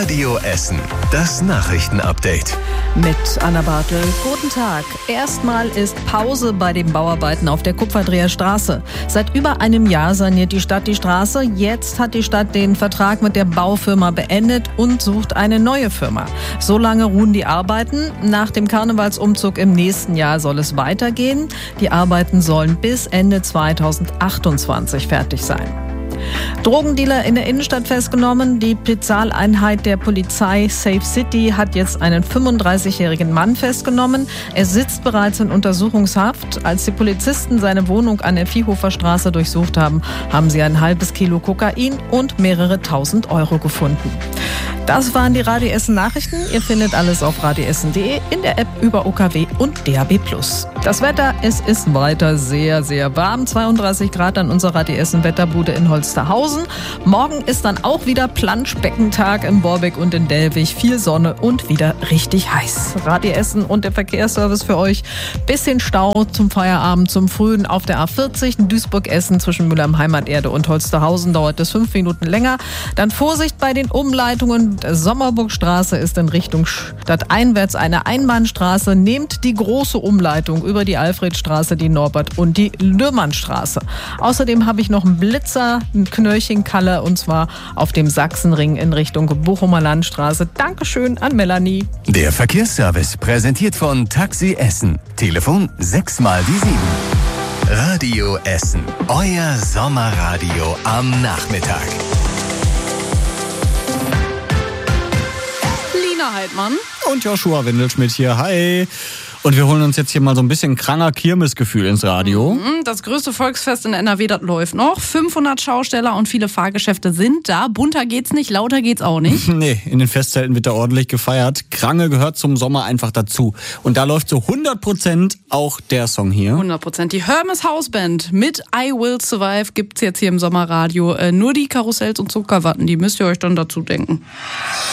Radio Essen. Das Nachrichtenupdate. Mit Anna Bartel. Guten Tag. Erstmal ist Pause bei den Bauarbeiten auf der Kupferdreher Straße. Seit über einem Jahr saniert die Stadt die Straße. Jetzt hat die Stadt den Vertrag mit der Baufirma beendet und sucht eine neue Firma. So lange ruhen die Arbeiten. Nach dem Karnevalsumzug im nächsten Jahr soll es weitergehen. Die Arbeiten sollen bis Ende 2028 fertig sein. Drogendealer in der Innenstadt festgenommen. Die Spezialeinheit der Polizei Safe City hat jetzt einen 35-jährigen Mann festgenommen. Er sitzt bereits in Untersuchungshaft. Als die Polizisten seine Wohnung an der Viehhofer Straße durchsucht haben, haben sie ein halbes Kilo Kokain und mehrere 1.000 Euro gefunden. Das waren die Radio Essen Nachrichten. Ihr findet alles auf radioessen.de, in der App über OKW und DAB+. Das Wetter, es ist weiter sehr, sehr warm. 32 Grad an unserer Radio Essen Wetterbude in Holsterhausen. Morgen ist dann auch wieder Planschbeckentag im Borbeck und in Delwig. Viel Sonne und wieder richtig heiß. Radio Essen und der Verkehrsservice für euch. Bisschen Stau zum Feierabend, zum Frühen auf der A40 in Duisburg-Essen zwischen Mülheim Heimaterde und Holsterhausen dauert es 5 Minuten länger. Dann Vorsicht bei den Umleitungen. Sommerburgstraße ist in Richtung stadteinwärts eine Einbahnstraße. Nehmt die große Umleitung über die Alfredstraße, die Norbert- und die Lührmannstraße. Außerdem habe ich noch einen Blitzer, einen Knöllchenkalle, und zwar auf dem Sachsenring in Richtung Bochumer Landstraße. Dankeschön an Melanie. Der Verkehrsservice präsentiert von Taxi Essen. Telefon 6x7. Radio Essen. Euer Sommerradio am Nachmittag. Heidmann. Und Joshua Windelschmidt hier. Hi. Und wir holen uns jetzt hier mal so ein bisschen kranger Kirmesgefühl ins Radio. Das größte Volksfest in NRW, das läuft noch. 500 Schausteller und viele Fahrgeschäfte sind da. Bunter geht's nicht, lauter geht's auch nicht. Nee, in den Festzelten wird da ordentlich gefeiert. Krange gehört zum Sommer einfach dazu. Und da läuft so 100% auch der Song hier. 100%. Die Hermes Hausband mit I Will Survive gibt's jetzt hier im Sommerradio. Nur die Karussells und Zuckerwatten, die müsst ihr euch dann dazu denken.